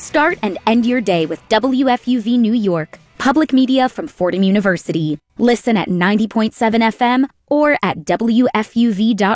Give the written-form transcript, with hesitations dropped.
Start and end your day with WFUV New York, public media from Fordham University. Listen at 90.7 FM or at WFUV.org.